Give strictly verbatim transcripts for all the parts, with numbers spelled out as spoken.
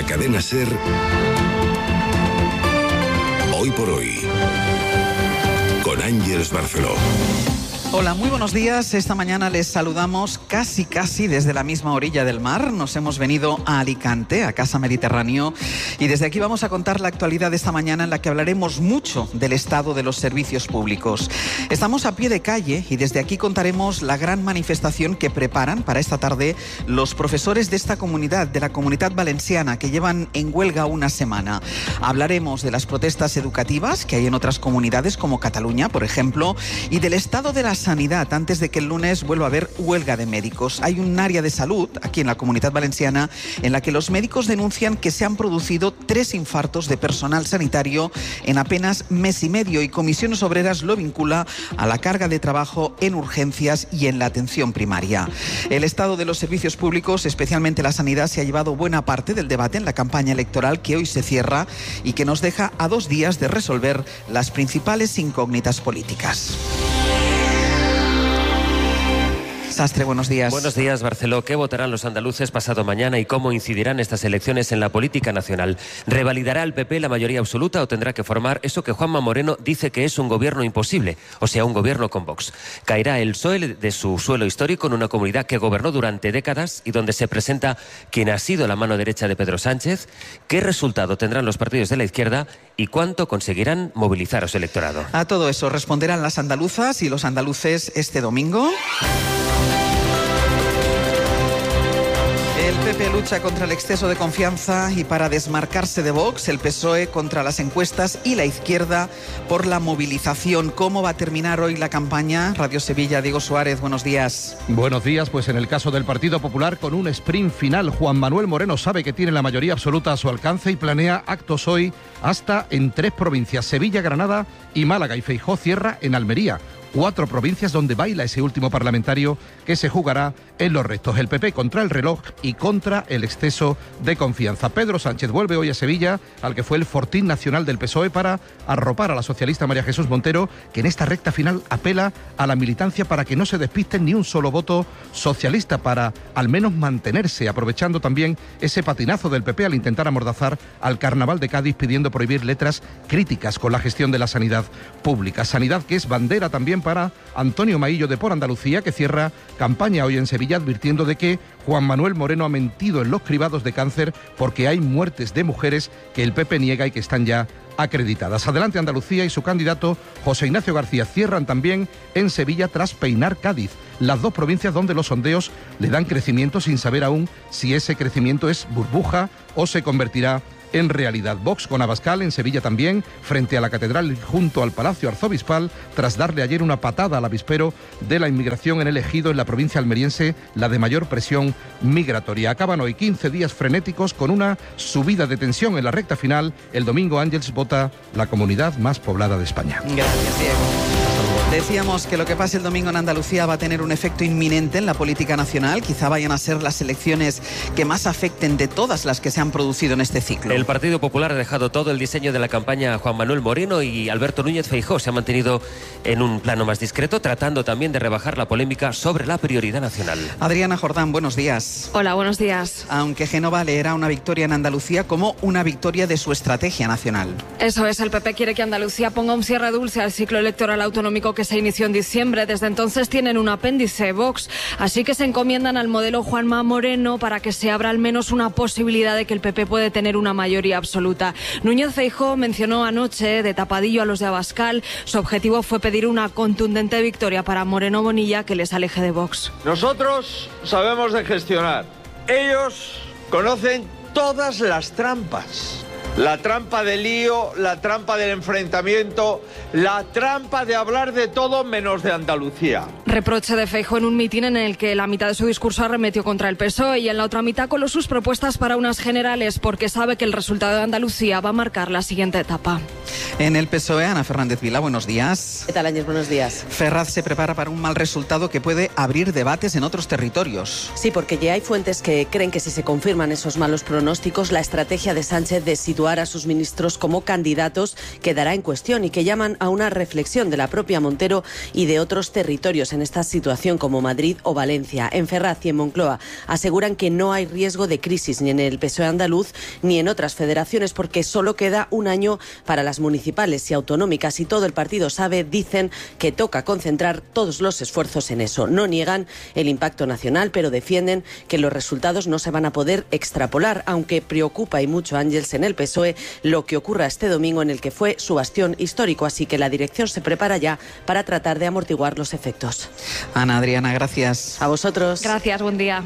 la cadena SER, Hoy por Hoy, con Ángeles Barceló. Hola, muy buenos días. Esta mañana les saludamos casi casi desde la misma orilla del mar. Nos hemos venido a Alicante, a Casa Mediterráneo, y desde aquí vamos a contar la actualidad de esta mañana en la que hablaremos mucho del estado de los servicios públicos. Estamos a pie de calle y desde aquí contaremos la gran manifestación que preparan para esta tarde los profesores de esta comunidad, de la Comunitat Valenciana, que llevan en huelga una semana. Hablaremos de las protestas educativas que hay en otras comunidades como Cataluña, por ejemplo, y del estado de la sanidad antes de que el lunes vuelva a haber huelga de médicos. Hay un área de salud aquí en la Comunitat Valenciana en la que los médicos denuncian que se han producido tres infartos de personal sanitario en apenas mes y medio, y Comisiones Obreras lo vincula a la carga de trabajo en urgencias y en la atención primaria. El estado de los servicios públicos, especialmente la sanidad, se ha llevado buena parte del debate en la campaña electoral que hoy se cierra y que nos deja a dos días de resolver las principales incógnitas políticas. Sastre, buenos días. Buenos días, Barceló. ¿Qué votarán los andaluces pasado mañana y cómo incidirán estas elecciones en la política nacional? ¿Revalidará el P P la mayoría absoluta o tendrá que formar eso que Juanma Moreno dice que es un gobierno imposible, o sea, un gobierno con Vox? ¿Caerá el P S O E de su suelo histórico en una comunidad que gobernó durante décadas y donde se presenta quien ha sido la mano derecha de Pedro Sánchez? ¿Qué resultado tendrán los partidos de la izquierda y cuánto conseguirán movilizar a su electorado? A todo eso responderán las andaluzas y los andaluces este domingo. El P P lucha contra el exceso de confianza y para desmarcarse de Vox, el P S O E contra las encuestas y la izquierda por la movilización. ¿Cómo va a terminar hoy la campaña? Radio Sevilla, Diego Suárez, buenos días. Buenos días, pues en el caso del Partido Popular, con un sprint final, Juan Manuel Moreno sabe que tiene la mayoría absoluta a su alcance y planea actos hoy hasta en tres provincias, Sevilla, Granada y Málaga, y Feijóo cierra en Almería. Cuatro provincias donde baila ese último parlamentario que se jugará en los restos. El P P contra el reloj y contra el exceso de confianza. Pedro Sánchez vuelve hoy a Sevilla, al que fue el fortín nacional del P S O E, para arropar a la socialista María Jesús Montero, que en esta recta final apela a la militancia para que no se despisten ni un solo voto socialista, para al menos mantenerse, aprovechando también ese patinazo del P P al intentar amordazar al Carnaval de Cádiz, pidiendo prohibir letras críticas con la gestión de la sanidad pública. Sanidad que es bandera también para Antonio Maillo de Por Andalucía, que cierra campaña hoy en Sevilla advirtiendo de que Juan Manuel Moreno ha mentido en los cribados de cáncer porque hay muertes de mujeres que el P P niega y que están ya acreditadas. Adelante Andalucía y su candidato José Ignacio García cierran también en Sevilla tras peinar Cádiz, las dos provincias donde los sondeos le dan crecimiento sin saber aún si ese crecimiento es burbuja o se convertirá en realidad. Vox con Abascal en Sevilla también, frente a la Catedral junto al Palacio Arzobispal, tras darle ayer una patada al avispero de la inmigración en el Ejido, en la provincia almeriense, la de mayor presión migratoria. Acaban hoy quince días frenéticos con una subida de tensión en la recta final. El domingo Ángels vota la comunidad más poblada de España. Gracias, Diego. Decíamos que lo que pase el domingo en Andalucía va a tener un efecto inminente en la política nacional. Quizá vayan a ser las elecciones que más afecten de todas las que se han producido en este ciclo. El Partido Popular ha dejado todo el diseño de la campaña a Juan Manuel Moreno, y Alberto Núñez Feijóo se ha mantenido en un plano más discreto, tratando también de rebajar la polémica sobre la prioridad nacional. Adriana Jordán, buenos días. Hola, buenos días. Aunque Génova leerá una victoria en Andalucía como una victoria de su estrategia nacional. Eso es, el P P quiere que Andalucía ponga un cierre dulce al ciclo electoral autonómico que se inició en diciembre. Desde entonces tienen un apéndice, Vox, así que se encomiendan al modelo Juanma Moreno para que se abra al menos una posibilidad de que el P P puede tener una mayoría absoluta. Núñez Feijóo mencionó anoche de tapadillo a los de Abascal. Su objetivo fue pedir una contundente victoria para Moreno Bonilla que les aleje de Vox. Nosotros sabemos de gestionar. Ellos conocen todas las trampas. La trampa del lío, la trampa del enfrentamiento, la trampa de hablar de todo menos de Andalucía. Reproche de Feijóo en un mitin en el que la mitad de su discurso arremetió contra el P S O E y en la otra mitad coló sus propuestas para unas generales, porque sabe que el resultado de Andalucía va a marcar la siguiente etapa. En el P S O E, Ana Fernández Vila, buenos días. ¿Qué tal, Ángel? Buenos días. Ferraz se prepara para un mal resultado que puede abrir debates en otros territorios. Sí, porque ya hay fuentes que creen que si se confirman esos malos pronósticos, la estrategia de Sánchez de situar situar a sus ministros como candidatos quedará en cuestión y que llaman a una reflexión de la propia Montero y de otros territorios en esta situación como Madrid o Valencia. En Ferraz y en Moncloa aseguran que no hay riesgo de crisis ni en el P S O E andaluz ni en otras federaciones porque solo queda un año para las municipales y autonómicas y todo el partido sabe, dicen, que toca concentrar todos los esfuerzos en eso. No niegan el impacto nacional, pero defienden que los resultados no se van a poder extrapolar, aunque preocupa y mucho, Ángels, en el P S O E lo que ocurra este domingo en el que fue su bastión histórico, así que la dirección se prepara ya para tratar de amortiguar los efectos. Ana, Adriana, gracias. A vosotros. Gracias, buen día.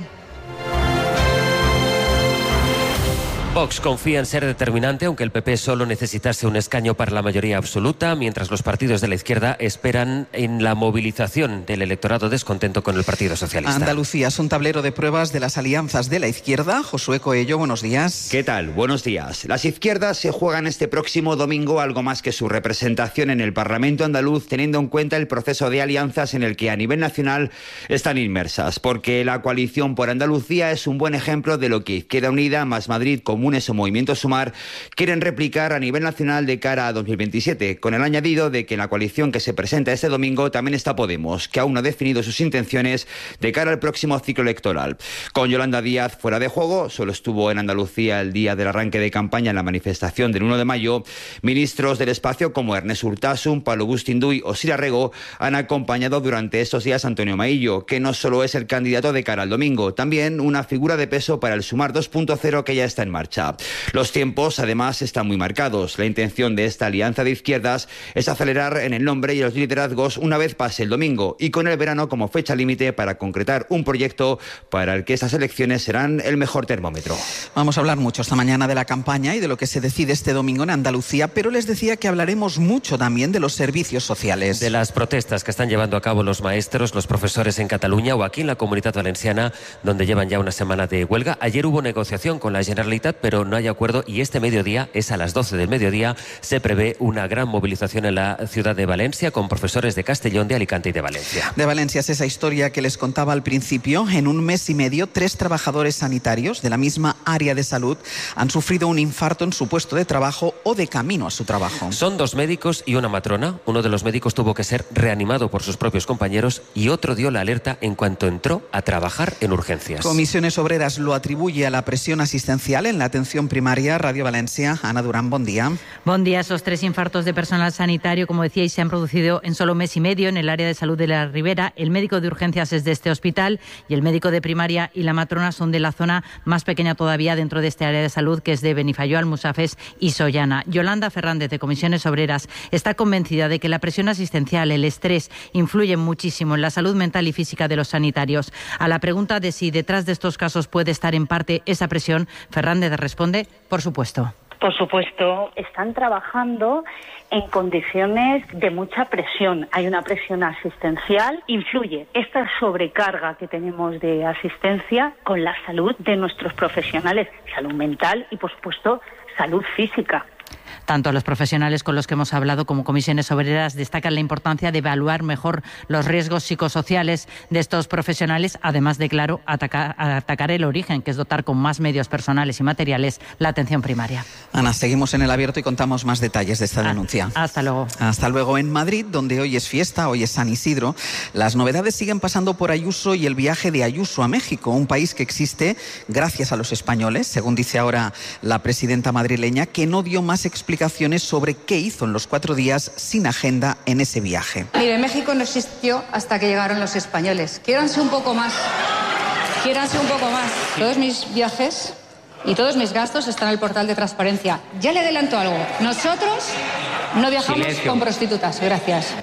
Vox confía en ser determinante, aunque el P P solo necesitase un escaño para la mayoría absoluta, mientras los partidos de la izquierda esperan en la movilización del electorado descontento con el Partido Socialista. Andalucía es un tablero de pruebas de las alianzas de la izquierda. Josué Coello, buenos días. ¿Qué tal? Buenos días. Las izquierdas se juegan este próximo domingo algo más que su representación en el Parlamento andaluz, teniendo en cuenta el proceso de alianzas en el que a nivel nacional están inmersas, porque la coalición por Andalucía es un buen ejemplo de lo que Izquierda Unida, Más Madrid, Comunes o Movimiento Sumar quieren replicar a nivel nacional de cara a dos mil veintisiete, con el añadido de que en la coalición que se presenta este domingo también está Podemos, que aún no ha definido sus intenciones de cara al próximo ciclo electoral. Con Yolanda Díaz fuera de juego, solo estuvo en Andalucía el día del arranque de campaña en la manifestación del uno de mayo, ministros del espacio como Ernest Urtasun, Pablo Bustinduy o Sira Rego han acompañado durante estos días a Antonio Maillo, que no solo es el candidato de cara al domingo, también una figura de peso para el Sumar dos punto cero que ya está en marcha. Los tiempos, además, están muy marcados. La intención de esta alianza de izquierdas es acelerar en el nombre y los liderazgos una vez pase el domingo y con el verano como fecha límite para concretar un proyecto para el que estas elecciones serán el mejor termómetro. Vamos a hablar mucho esta mañana de la campaña y de lo que se decide este domingo en Andalucía, pero les decía que hablaremos mucho también de los servicios sociales. De las protestas que están llevando a cabo los maestros, los profesores en Cataluña o aquí en la Comunidad Valenciana, donde llevan ya una semana de huelga. Ayer hubo negociación con la Generalitat, pero no hay acuerdo y este mediodía, es a las doce del mediodía, se prevé una gran movilización en la ciudad de Valencia con profesores de Castellón, de Alicante y de Valencia. De Valencia es esa historia que les contaba al principio. En un mes y medio, tres trabajadores sanitarios de la misma área de salud han sufrido un infarto en su puesto de trabajo o de camino a su trabajo. Son dos médicos y una matrona. Uno de los médicos tuvo que ser reanimado por sus propios compañeros y otro dio la alerta en cuanto entró a trabajar en urgencias. Comisiones Obreras lo atribuye a la presión asistencial en la atención primaria. Radio Valencia, Ana Durán, buen día. Buen día. Esos tres infartos de personal sanitario, como decíais, se han producido en solo un mes y medio en el área de salud de la Ribera. El médico de urgencias es de este hospital y el médico de primaria y la matrona son de la zona más pequeña todavía dentro de este área de salud, que es de Benifayó, Almusafes y Sollana. Yolanda Fernández, de Comisiones Obreras, está convencida de que la presión asistencial, el estrés, influyen muchísimo en la salud mental y física de los sanitarios. A la pregunta de si detrás de estos casos puede estar en parte esa presión, Fernández responde: por supuesto. Por supuesto, están trabajando en condiciones de mucha presión. Hay una presión asistencial, influye esta sobrecarga que tenemos de asistencia con la salud de nuestros profesionales, salud mental y, por supuesto, salud física. Tanto los profesionales con los que hemos hablado como Comisiones Obreras destacan la importancia de evaluar mejor los riesgos psicosociales de estos profesionales, además de, claro, atacar, atacar el origen, que es dotar con más medios personales y materiales la atención primaria. Ana, seguimos en el abierto y contamos más detalles de esta denuncia. Ah, hasta luego. Hasta luego. En Madrid, donde hoy es fiesta, hoy es San Isidro, las novedades siguen pasando por Ayuso y el viaje de Ayuso a México, un país que existe gracias a los españoles, según dice ahora la presidenta madrileña, que no dio más explicaciones sobre qué hizo en los cuatro días sin agenda en ese viaje. Mire, México no existió hasta que llegaron los españoles. Quiéranse un poco más. Quiéranse un poco más. Todos mis viajes y todos mis gastos están en el portal de transparencia. Ya le adelanto algo. Nosotros no viajamos Silencio. con prostitutas. Gracias.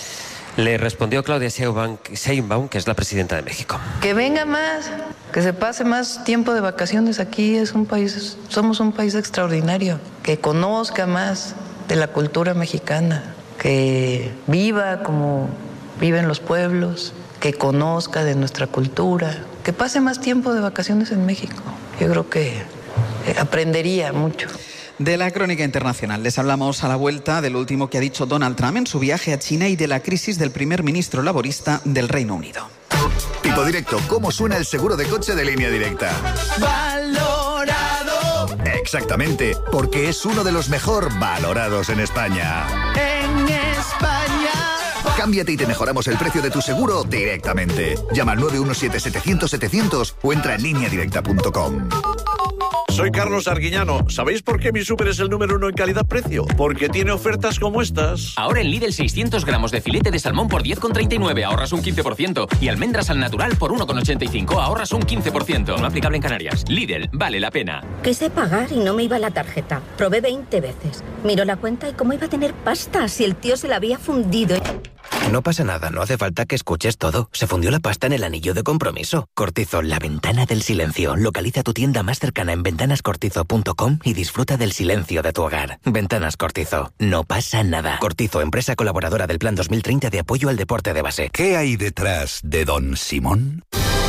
Le respondió Claudia Sheinbaum, que es la presidenta de México. Que venga más, que se pase más tiempo de vacaciones aquí. Es un país, somos un país extraordinario. Que conozca más de la cultura mexicana, que viva como viven los pueblos, que conozca de nuestra cultura, que pase más tiempo de vacaciones en México. Yo creo que aprendería mucho. De la crónica internacional les hablamos a la vuelta del último que ha dicho Donald Trump en su viaje a China y de la crisis del primer ministro laborista del Reino Unido. Tipo Directo, ¿cómo suena el seguro de coche de Línea Directa? Valorado. Exacto. Exactamente, porque es uno de los mejor valorados en España. En España. Cámbiate y te mejoramos el precio de tu seguro directamente. Llama al nueve uno siete, setecientos, setecientos o entra en línea directa punto com. Soy Carlos Arguiñano. ¿Sabéis por qué mi súper es el número uno en calidad-precio? Porque tiene ofertas como estas. Ahora en Lidl seiscientos gramos de filete de salmón por diez con treinta y nueve, ahorras un quince por ciento. Y almendras al natural por uno con ochenta y cinco, ahorras un quince por ciento. No aplicable en Canarias. Lidl, vale la pena. Quise pagar y no me iba la tarjeta. Probé veinte veces. Miró la cuenta y cómo iba a tener pasta si el tío se la había fundido. No pasa nada, no hace falta que escuches todo. Se fundió la pasta en el anillo de compromiso. Cortizo, la ventana del silencio. Localiza tu tienda más cercana en ventanas cortizo punto com y disfruta del silencio de tu hogar. Ventanas Cortizo. No pasa nada. Cortizo, empresa colaboradora del Plan dos mil treinta de apoyo al deporte de base. ¿Qué hay detrás de Don Simón?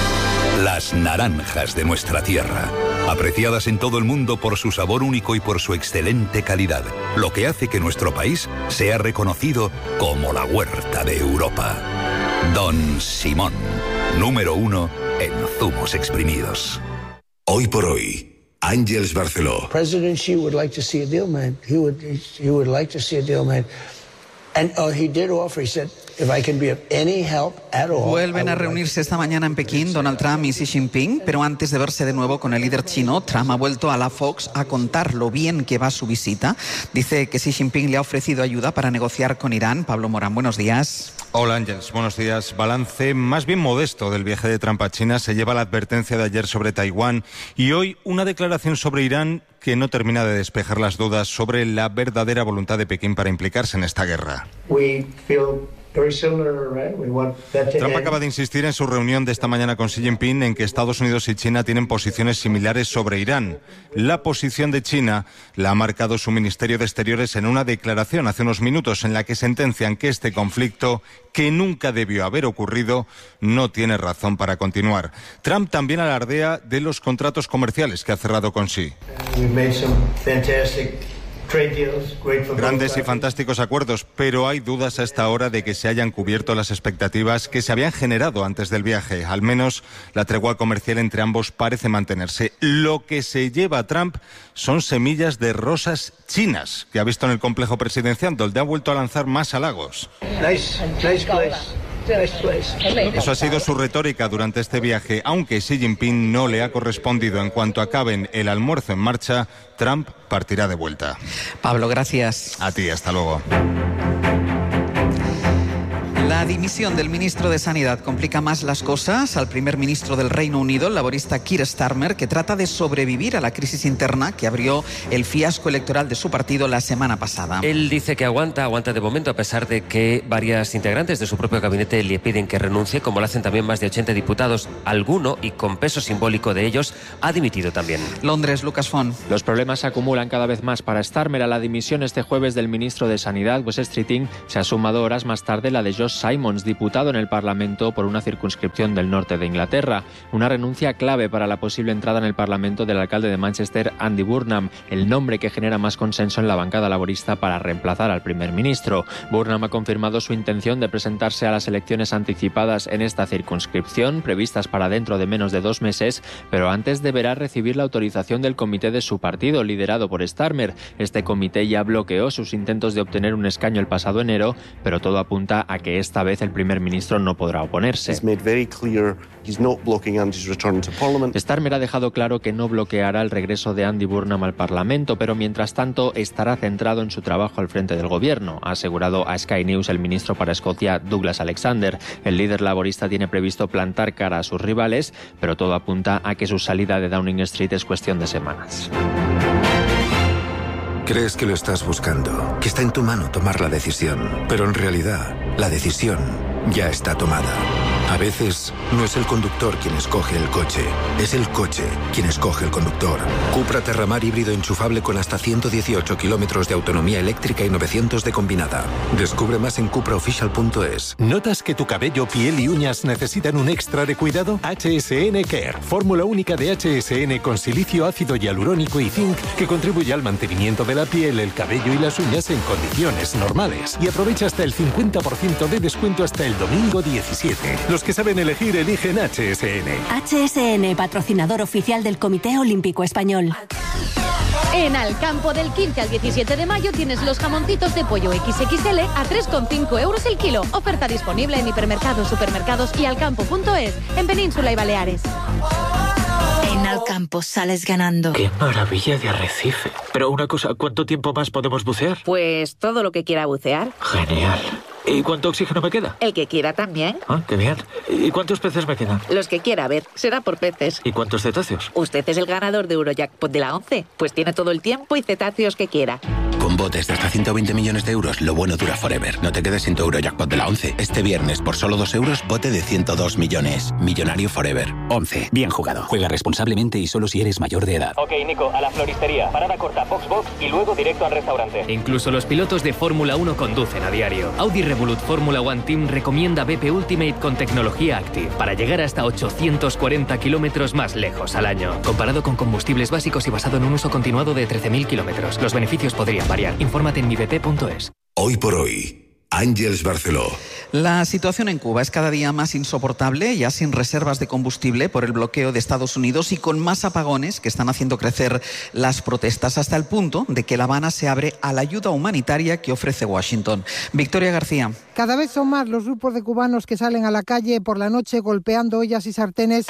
Las naranjas de nuestra tierra, apreciadas en todo el mundo por su sabor único y por su excelente calidad, lo que hace que nuestro país sea reconocido como la huerta de Europa. Don Simón, número uno en zumos exprimidos. Hoy por hoy, Ángeles Barceló. President Xi would like to see a deal, man. He would, he would like to see a deal, man. And uh, he did offer, he said, if I can be of any help at all. Vuelven a reunirse esta mañana en Pekín Donald Trump y Xi Jinping, pero antes de verse de nuevo con el líder chino, Trump ha vuelto a la Fox a contar lo bien que va su visita. Dice que Xi Jinping le ha ofrecido ayuda para negociar con Irán. Pablo Morán, buenos días. Hola Ángeles, buenos días. Balance más bien modesto del viaje de Trump a China. Se lleva la advertencia de ayer sobre Taiwán y hoy una declaración sobre Irán que no termina de despejar las dudas sobre la verdadera voluntad de Pekín para implicarse en esta guerra. We feel very similar, right? We want that to Trump end. acaba de insistir en su reunión de esta mañana con Xi Jinping en que Estados Unidos y China tienen posiciones similares sobre Irán. La posición de China la ha marcado su Ministerio de Exteriores en una declaración hace unos minutos en la que sentencian que este conflicto, que nunca debió haber ocurrido, no tiene razón para continuar. Trump también alardea de los contratos comerciales que ha cerrado con Xi. We've made some fantastic trade deals, great for both Grandes y sides. fantásticos acuerdos, pero hay dudas a esta hora de que se hayan cubierto las expectativas que se habían generado antes del viaje. Al menos la tregua comercial entre ambos parece mantenerse. Lo que se lleva a Trump son semillas de rosas chinas que ha visto en el complejo presidencial, donde ha vuelto a lanzar más halagos. Nice, nice place. Nice place. Eso ha sido su retórica durante este viaje, aunque Xi Jinping no le ha correspondido. En cuanto acaben el almuerzo en marcha, Trump partirá de vuelta. Pablo, gracias. A ti, hasta luego. La dimisión del ministro de Sanidad complica más las cosas al primer ministro del Reino Unido, el laborista Keir Starmer, que trata de sobrevivir a la crisis interna que abrió el fiasco electoral de su partido la semana pasada. Él dice que aguanta, aguanta de momento, a pesar de que varias integrantes de su propio gabinete le piden que renuncie, como lo hacen también más de ochenta diputados. Alguno, y con peso simbólico de ellos, ha dimitido también. Londres, Lucas Font. Los problemas se acumulan cada vez más para Starmer. A la dimisión este jueves del ministro de Sanidad, Wes Streeting, se ha sumado horas más tarde la de Josh Simons, diputado en el Parlamento por una circunscripción del norte de Inglaterra. Una renuncia clave para la posible entrada en el Parlamento del alcalde de Manchester, Andy Burnham, el nombre que genera más consenso en la bancada laborista para reemplazar al primer ministro. Burnham ha confirmado su intención de presentarse a las elecciones anticipadas en esta circunscripción, previstas para dentro de menos de dos meses, pero antes deberá recibir la autorización del comité de su partido, liderado por Starmer. Este comité ya bloqueó sus intentos de obtener un escaño el pasado enero, pero todo apunta a que esta vez el primer ministro no podrá oponerse. Starmer ha dejado claro que no bloqueará el regreso de Andy Burnham al Parlamento, pero mientras tanto estará centrado en su trabajo al frente del gobierno, ha asegurado a Sky News el ministro para Escocia, Douglas Alexander. El líder laborista tiene previsto plantar cara a sus rivales, pero todo apunta a que su salida de Downing Street es cuestión de semanas. Crees que lo estás buscando, que está en tu mano tomar la decisión, pero en realidad la decisión ya está tomada. A veces no es el conductor quien escoge el coche, es el coche quien escoge el conductor. Cupra Terramar híbrido enchufable con hasta ciento dieciocho kilómetros de autonomía eléctrica y novecientos de combinada. Descubre más en cupra oficial punto es. ¿Notas que tu cabello, piel y uñas necesitan un extra de cuidado? H S N Care, fórmula única de H S N con silicio, ácido hialurónico y zinc que contribuye al mantenimiento de la piel, el cabello y las uñas en condiciones normales. Y aprovecha hasta el cincuenta por ciento de descuento hasta el domingo diecisiete. Los que saben elegir eligen H S N. H S N, patrocinador oficial del Comité Olímpico Español. En Alcampo del quince al diecisiete de mayo tienes los jamoncitos de pollo equis equis ele a tres coma cinco euros el kilo. Oferta disponible en hipermercados, supermercados y alcampo punto es en Península y Baleares. En Alcampo sales ganando. ¡Qué maravilla de arrecife! Pero una cosa, ¿cuánto tiempo más podemos bucear? Pues todo lo que quiera bucear. Genial. ¿Y cuánto oxígeno me queda? El que quiera también. Ah, qué bien. ¿Y cuántos peces me quedan? Los que quiera, a ver, será por peces. ¿Y cuántos cetáceos? Usted es el ganador de Eurojackpot de la once, pues tiene todo el tiempo y cetáceos que quiera. Con botes de hasta ciento veinte millones de euros, lo bueno dura forever. No te quedes sin tu Eurojackpot de la once. Este viernes, por solo dos euros, bote de ciento dos millones. Millonario forever. once. Bien jugado. Juega responsablemente y solo si eres mayor de edad. Ok, Nico, a la floristería. Parada corta, Foxbox y luego directo al restaurante. Incluso los pilotos de Fórmula uno conducen a diario. Audi Revolut Fórmula One Team recomienda B P Ultimate con tecnología Active para llegar hasta ochocientos cuarenta kilómetros más lejos al año. Comparado con combustibles básicos y basado en un uso continuado de trece mil kilómetros. Los beneficios podrían variar. Infórmate en mi b p punto es. Hoy por hoy, Àngels Barceló. La situación en Cuba es cada día más insoportable, ya sin reservas de combustible por el bloqueo de Estados Unidos y con más apagones que están haciendo crecer las protestas hasta el punto de que La Habana se abre a la ayuda humanitaria que ofrece Washington. Victoria García. Cada vez son más los grupos de cubanos que salen a la calle por la noche golpeando ollas y sartenes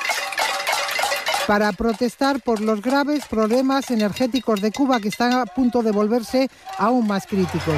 para protestar por los graves problemas energéticos de Cuba que están a punto de volverse aún más críticos.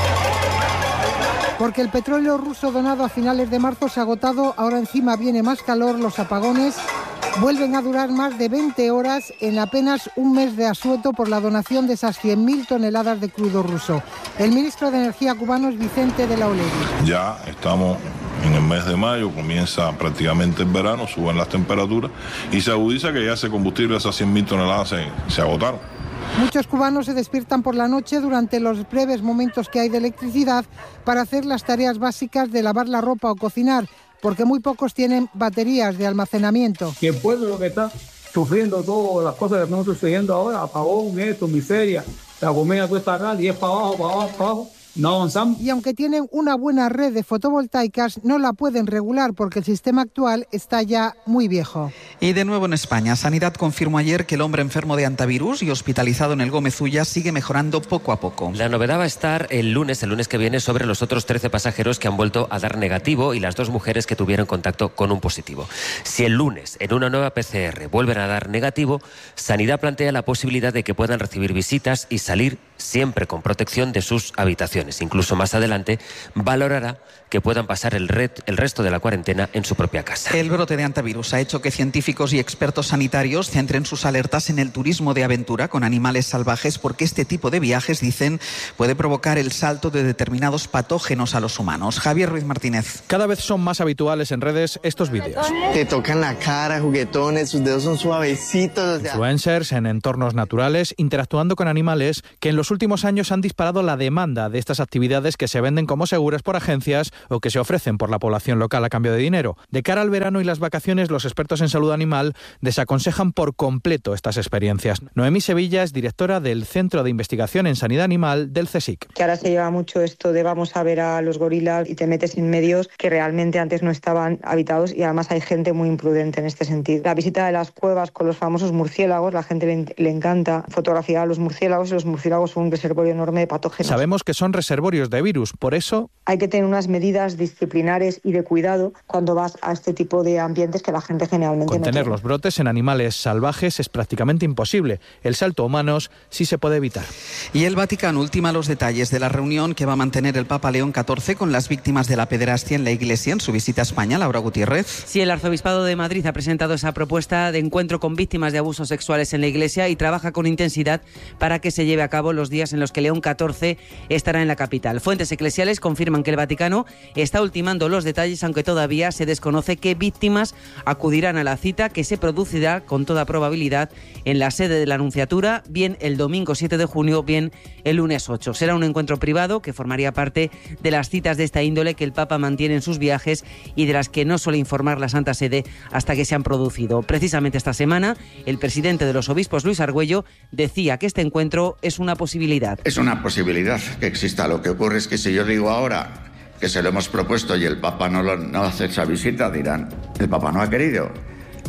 Porque el petróleo ruso donado a finales de marzo se ha agotado, ahora encima viene más calor, los apagones vuelven a durar más de veinte horas en apenas un mes de asueto por la donación de esas cien mil toneladas de crudo ruso. El ministro de Energía cubano es Vicente de la Oleri. Ya estamos en el mes de mayo, comienza prácticamente el verano, suben las temperaturas y se agudiza que ya ese combustible, esas cien mil toneladas se, se agotaron. Muchos cubanos se despiertan por la noche durante los breves momentos que hay de electricidad para hacer las tareas básicas de lavar la ropa o cocinar, porque muy pocos tienen baterías de almacenamiento. Que el pueblo lo que está sufriendo todas las cosas que estamos sucediendo ahora, apagón, esto, miseria, la comida cuesta rara y es para abajo, para abajo, para abajo. No avanzamos. Y aunque tienen una buena red de fotovoltaicas, no la pueden regular porque el sistema actual está ya muy viejo. Y de nuevo en España, Sanidad confirmó ayer que el hombre enfermo de antivirus y hospitalizado en el Gómez Ulla sigue mejorando poco a poco. La novedad va a estar el lunes, el lunes que viene, sobre los otros trece pasajeros que han vuelto a dar negativo y las dos mujeres que tuvieron contacto con un positivo. Si el lunes, en una nueva P C R, vuelven a dar negativo, Sanidad plantea la posibilidad de que puedan recibir visitas y salir siempre con protección de sus habitaciones. Incluso más adelante valorará que puedan pasar el, red, el resto de la cuarentena en su propia casa. El brote de antivirus ha hecho que científicos y expertos sanitarios centren sus alertas en el turismo de aventura con animales salvajes, porque este tipo de viajes, dicen, puede provocar el salto de determinados patógenos a los humanos. Javier Ruiz Martínez. Cada vez son más habituales en redes estos vídeos. Te tocan la cara, juguetones, sus dedos son suavecitos. Influencers en entornos naturales interactuando con animales que en los últimos años han disparado la demanda de estas actividades que se venden como seguras por agencias o que se ofrecen por la población local a cambio de dinero. De cara al verano y las vacaciones, los expertos en salud animal desaconsejan por completo estas experiencias. Noemí Sevilla es directora del Centro de Investigación en Sanidad Animal del CSIC. Que ahora se lleva mucho esto de vamos a ver a los gorilas y te metes en medios que realmente antes no estaban habitados, y además hay gente muy imprudente en este sentido. La visita de las cuevas con los famosos murciélagos, la gente le, le encanta fotografiar a los murciélagos, y los murciélagos son un reservorio enorme de patógenos. Sabemos que son reservorios de virus, por eso hay que tener unas medidas disciplinares y de cuidado cuando vas a este tipo de ambientes que la gente generalmente contener no tiene. Los brotes en animales salvajes es prácticamente imposible. El salto a humanos sí se puede evitar. Y el Vaticano ultima los detalles de la reunión que va a mantener el Papa León catorce con las víctimas de la pederastia en la Iglesia en su visita a España. Laura Gutiérrez. Sí, el Arzobispado de Madrid ha presentado esa propuesta de encuentro con víctimas de abusos sexuales en la Iglesia y trabaja con intensidad para que se lleve a cabo los días en los que León catorce estará en la capital. Fuentes eclesiales confirman que el Vaticano está ultimando los detalles, aunque todavía se desconoce qué víctimas acudirán a la cita, que se producirá con toda probabilidad en la sede de la Anunciatura, bien el domingo siete de junio, bien el lunes ocho. Será un encuentro privado que formaría parte de las citas de esta índole que el Papa mantiene en sus viajes y de las que no suele informar la Santa Sede hasta que se han producido. Precisamente esta semana, el presidente de los obispos, Luis Argüello, decía que este encuentro es una posibilidad. Es una posibilidad que exista. Lo que ocurre es que si yo digo ahora que se lo hemos propuesto y el Papa no, lo, no hace esa visita, dirán, el Papa no ha querido.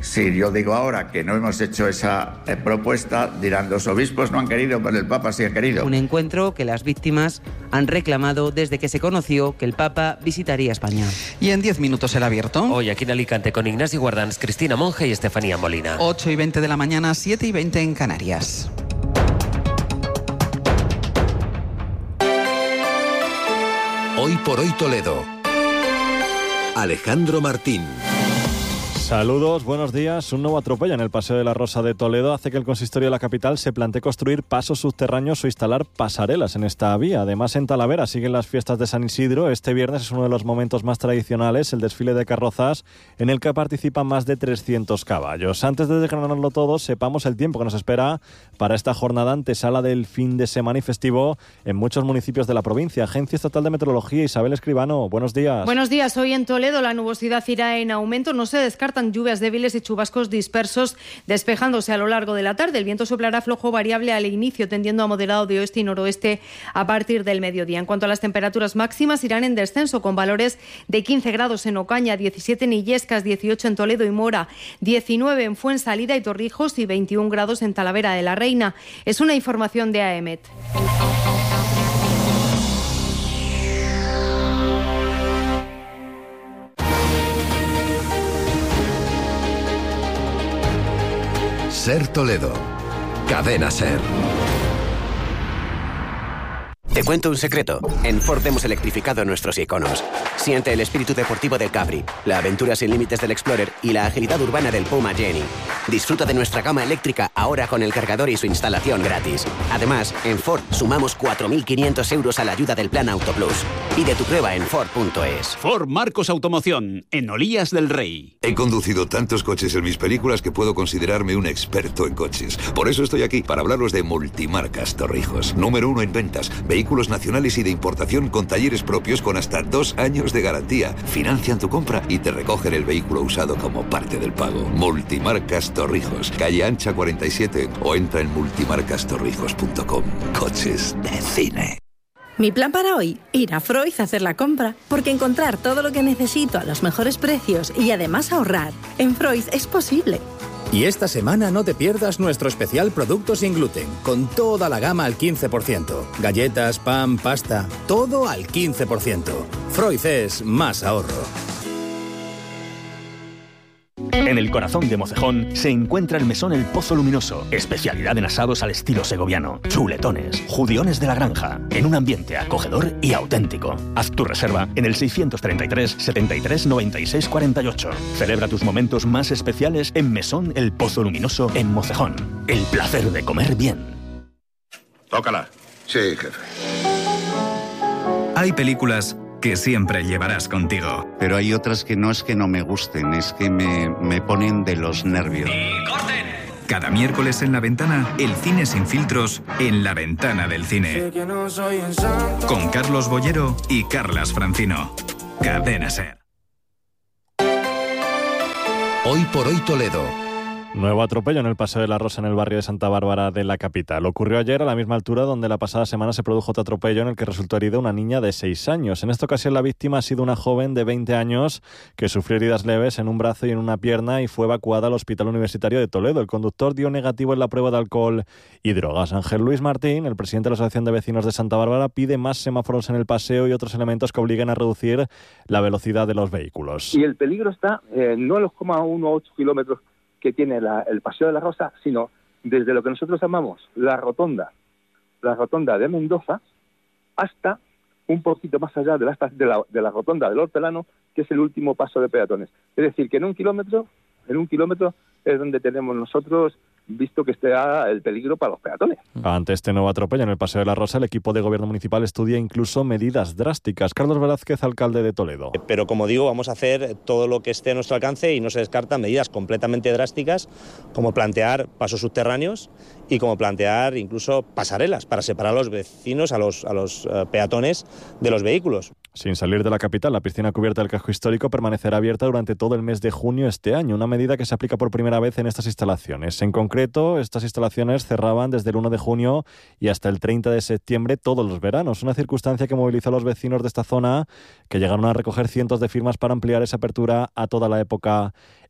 Si yo digo ahora que no hemos hecho esa eh, propuesta, dirán los obispos no han querido, pero el Papa sí ha querido. Un encuentro que las víctimas han reclamado desde que se conoció que el Papa visitaría España. Y en diez minutos el abierto. Hoy aquí en Alicante con Ignacio Guardans, Cristina Monge y Estefanía Molina. ocho y veinte de la mañana, siete y veinte en Canarias. Hoy por hoy Toledo. Alejandro Martín. Saludos, buenos días. Un nuevo atropello en el Paseo de la Rosa de Toledo hace que el consistorio de la capital se plantee construir pasos subterráneos o instalar pasarelas en esta vía. Además, en Talavera siguen las fiestas de San Isidro. Este viernes es uno de los momentos más tradicionales, el desfile de carrozas, en el que participan más de trescientos caballos. Antes de desgranarlo todo, sepamos el tiempo que nos espera para esta jornada antesala del fin de semana y festivo en muchos municipios de la provincia. Agencia Estatal de Meteorología, Isabel Escribano, buenos días. Buenos días. Hoy en Toledo la nubosidad irá en aumento. No se descarta lluvias débiles y chubascos dispersos, despejándose a lo largo de la tarde. El viento soplará flojo variable al inicio, tendiendo a moderado de oeste y noroeste a partir del mediodía. En cuanto a las temperaturas máximas, irán en descenso, con valores de quince grados en Ocaña, diecisiete en Illescas, dieciocho en Toledo y Mora, diecinueve en Fuensalida y Torrijos y veintiún grados en Talavera de la Reina. Es una información de A E M E T. Ser Toledo. Cadena Ser. Te cuento un secreto. En Ford hemos electrificado nuestros iconos. Siente el espíritu deportivo del Capri, la aventura sin límites del Explorer y la agilidad urbana del Puma Jenny. Disfruta de nuestra gama eléctrica ahora con el cargador y su instalación gratis. Además, en Ford sumamos cuatro mil quinientos euros a la ayuda del Plan Auto Plus. Pide tu prueba en Ford punto es. Ford Marcos Automoción, en Olías del Rey. He conducido tantos coches en mis películas que puedo considerarme un experto en coches. Por eso estoy aquí, para hablaros de Multimarcas Torrijos. Número uno en ventas, vehículos nacionales y de importación con talleres propios con hasta dos años de garantía. Financian tu compra y te recogen el vehículo usado como parte del pago. Multimarcas Torrijos, calle Ancha cuarenta y siete o entra en multimarcas torrijos punto com. Coches de cine. Mi plan para hoy, ir a Freud a hacer la compra, porque encontrar todo lo que necesito a los mejores precios y además ahorrar en Freud es posible. Y esta semana no te pierdas nuestro especial Productos sin gluten, con toda la gama al quince por ciento. Galletas, pan, pasta, todo al quince por ciento. Freud es más ahorro. En el corazón de Mocejón se encuentra el Mesón El Pozo Luminoso, especialidad en asados al estilo segoviano, chuletones, judiones de la granja, en un ambiente acogedor y auténtico. Haz tu reserva en el seiscientos treinta y tres, setenta y tres, noventa y seis, cuarenta y ocho. Celebra tus momentos más especiales en Mesón El Pozo Luminoso en Mocejón. El placer de comer bien. Tócala. Sí, jefe. Hay películas que siempre llevarás contigo. Pero hay otras que no es que no me gusten, es que me, me ponen de los nervios. ¡Y corten! Cada miércoles en La Ventana, el cine sin filtros en La Ventana del Cine. Con Carlos Bollero y Carlas Francino. Cadena Ser. Hoy por hoy Toledo. Nuevo atropello en el Paseo de la Rosa en el barrio de Santa Bárbara de la capital. Ocurrió ayer a la misma altura donde la pasada semana se produjo otro atropello en el que resultó herida una niña de seis años. En esta ocasión la víctima ha sido una joven de veinte años que sufrió heridas leves en un brazo y en una pierna y fue evacuada al Hospital Universitario de Toledo. El conductor dio negativo en la prueba de alcohol y drogas. Ángel Luis Martín, el presidente de la Asociación de Vecinos de Santa Bárbara, pide más semáforos en el paseo y otros elementos que obliguen a reducir la velocidad de los vehículos. Y el peligro está eh, no en los coma uno ocho kilómetros que tiene la, el Paseo de la Rosa, sino desde lo que nosotros llamamos la rotonda, la rotonda de Mendoza, hasta un poquito más allá de la, de la, de la rotonda del Hortelano, que es el último paso de peatones. Es decir, que en un kilómetro, en un kilómetro es donde tenemos nosotros visto que esté el peligro para los peatones. Ante este nuevo atropello en el Paseo de la Rosa, el equipo de gobierno municipal estudia incluso medidas drásticas. Carlos Velázquez, alcalde de Toledo. Pero como digo, vamos a hacer todo lo que esté a nuestro alcance y no se descartan medidas completamente drásticas, como plantear pasos subterráneos y como plantear incluso pasarelas para separar a los vecinos, a los, a los uh, peatones de los vehículos. Sin salir de la capital, la piscina cubierta del casco histórico permanecerá abierta durante todo el mes de junio este año, una medida que se aplica por primera vez en estas instalaciones. En concreto, estas instalaciones cerraban desde el uno de junio y hasta el treinta de septiembre todos los veranos, una circunstancia que movilizó a los vecinos de esta zona, que llegaron a recoger cientos de firmas para ampliar esa apertura a toda la época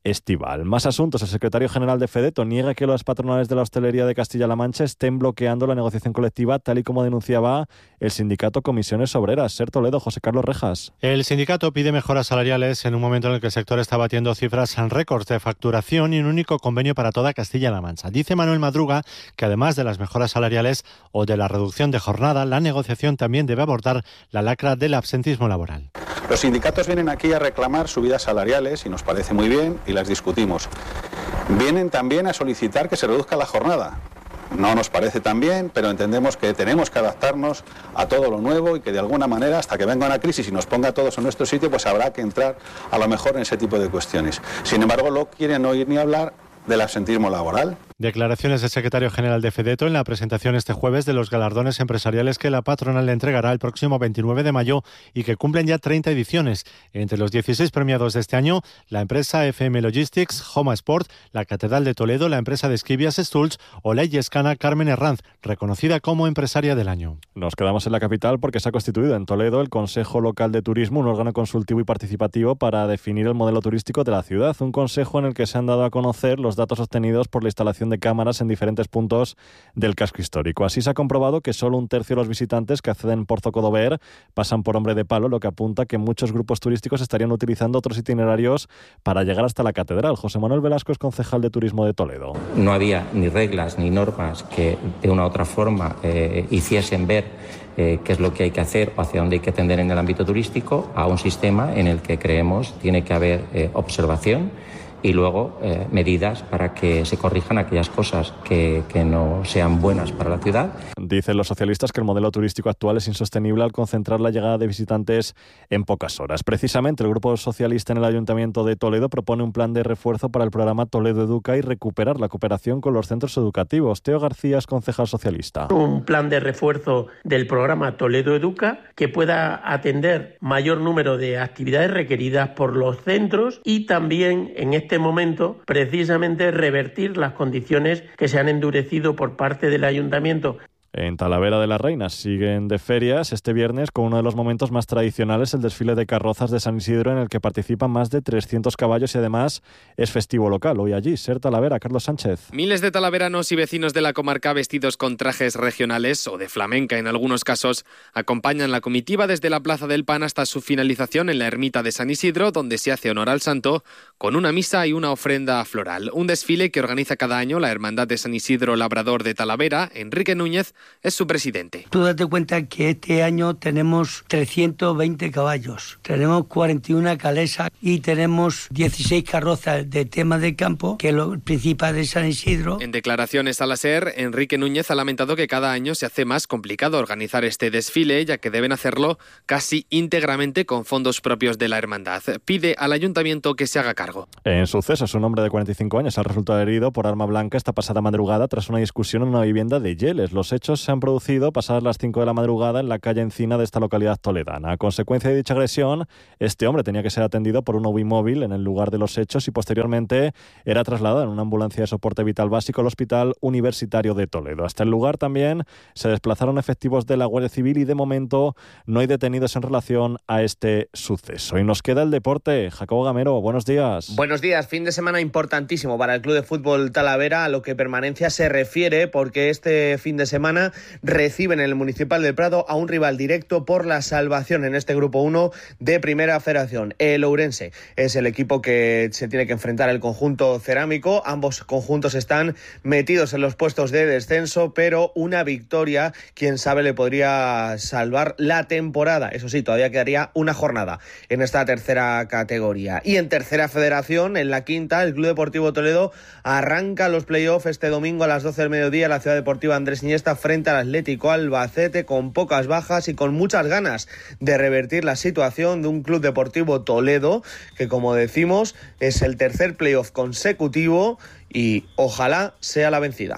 estival. Más asuntos. El secretario general de Fedeto niega que las patronales de la hostelería de Castilla-La Mancha estén bloqueando la negociación colectiva, tal y como denunciaba el sindicato Comisiones Obreras. Ser Toledo, José Carlos Rejas. El sindicato pide mejoras salariales en un momento en el que el sector está batiendo cifras en récords de facturación y un único convenio para toda Castilla-La Mancha. Dice Manuel Madruga que además de las mejoras salariales o de la reducción de jornada, la negociación también debe abordar la lacra del absentismo laboral. Los sindicatos vienen aquí a reclamar subidas salariales y nos parece muy bien y las discutimos. Vienen también a solicitar que se reduzca la jornada. No nos parece tan bien, pero entendemos que tenemos que adaptarnos a todo lo nuevo y que de alguna manera, hasta que venga una crisis y nos ponga a todos en nuestro sitio, pues habrá que entrar a lo mejor en ese tipo de cuestiones. Sin embargo, no quieren oír ni hablar del absentismo laboral. Declaraciones del secretario general de Fedeto en la presentación este jueves de los galardones empresariales que la patronal le entregará el próximo veintinueve de mayo y que cumplen ya treinta ediciones. Entre los dieciséis premiados de este año, la empresa F M Logistics, Homa Sport, la Catedral de Toledo, la empresa de Esquivias Stulz o la illescana Carmen Herranz, reconocida como empresaria del año. Nos quedamos en la capital porque se ha constituido en Toledo el Consejo Local de Turismo, un órgano consultivo y participativo para definir el modelo turístico de la ciudad. Un consejo en el que se han dado a conocer los datos obtenidos por la instalación de cámaras en diferentes puntos del casco histórico. Así se ha comprobado que solo un tercio de los visitantes que acceden por Zocodover pasan por Hombre de Palo, lo que apunta que muchos grupos turísticos estarían utilizando otros itinerarios para llegar hasta la catedral. José Manuel Velasco es concejal de Turismo de Toledo. No había ni reglas ni normas que de una u otra forma eh, hiciesen ver eh, qué es lo que hay que hacer o hacia dónde hay que tender en el ámbito turístico, a un sistema en el que creemos tiene que haber eh, observación y luego eh, medidas para que se corrijan aquellas cosas que, que no sean buenas para la ciudad. Dicen los socialistas que el modelo turístico actual es insostenible al concentrar la llegada de visitantes en pocas horas. Precisamente el Grupo Socialista en el Ayuntamiento de Toledo propone un plan de refuerzo para el programa Toledo Educa y recuperar la cooperación con los centros educativos. Teo García es concejal socialista. Un plan de refuerzo del programa Toledo Educa que pueda atender mayor número de actividades requeridas por los centros y también en este momento precisamente revertir las condiciones que se han endurecido por parte del ayuntamiento. En Talavera de la Reina siguen de ferias este viernes con uno de los momentos más tradicionales, el desfile de carrozas de San Isidro, en el que participan más de trescientos caballos y además es festivo local. Hoy allí, Ser Talavera, Carlos Sánchez. Miles de talaveranos y vecinos de la comarca vestidos con trajes regionales o de flamenca en algunos casos acompañan la comitiva desde la Plaza del Pan hasta su finalización en la ermita de San Isidro, donde se hace honor al santo con una misa y una ofrenda floral. Un desfile que organiza cada año la Hermandad de San Isidro Labrador de Talavera. Enrique Núñez es su presidente. Tú date cuenta que este año tenemos trescientos veinte caballos, tenemos cuarenta y una calesas y tenemos dieciséis carrozas de tema de campo, que es lo principal de San Isidro. En declaraciones a la SER, Enrique Núñez ha lamentado que cada año se hace más complicado organizar este desfile, ya que deben hacerlo casi íntegramente con fondos propios de la hermandad. Pide al ayuntamiento que se haga cargo. En sucesos, un hombre de cuarenta y cinco años ha resultado herido por arma blanca esta pasada madrugada tras una discusión en una vivienda de Yeles. Los hechos se han producido pasadas las cinco de la madrugada en la calle Encina de esta localidad toledana. A consecuencia de dicha agresión, este hombre tenía que ser atendido por un móvil en el lugar de los hechos y posteriormente era trasladado en una ambulancia de soporte vital básico al Hospital Universitario de Toledo. Hasta el lugar también se desplazaron efectivos de la Guardia Civil y de momento no hay detenidos en relación a este suceso. Y nos queda el deporte. Jacobo Gamero, buenos días. Buenos días. Fin de semana importantísimo para el Club de Fútbol Talavera a lo que permanencia se refiere, porque este fin de semana reciben en el Municipal del Prado a un rival directo por la salvación en este grupo uno de Primera Federación. El Ourense es el equipo que se tiene que enfrentar el conjunto cerámico. Ambos conjuntos están metidos en los puestos de descenso, pero una victoria, quién sabe, le podría salvar la temporada. Eso sí, todavía quedaría una jornada en esta tercera categoría. Y en Tercera Federación, en la quinta, el Club Deportivo Toledo arranca los playoffs este domingo a las doce del mediodía en la Ciudad Deportiva Andrés Iniesta frente al Atlético Albacete, con pocas bajas y con muchas ganas de revertir la situación de un Club Deportivo Toledo que, como decimos, es el tercer playoff consecutivo y ojalá sea la vencida.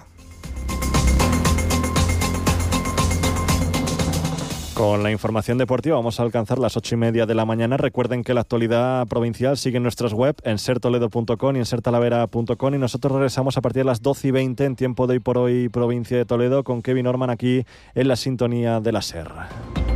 Con la información deportiva vamos a alcanzar las ocho y media de la mañana. Recuerden que la actualidad provincial sigue en nuestras web, en ser toledo punto com y en ser talavera punto com, y nosotros regresamos a partir de las doce y veinte en tiempo de Hoy por Hoy Provincia de Toledo con Kevin Orman aquí en la sintonía de la SER.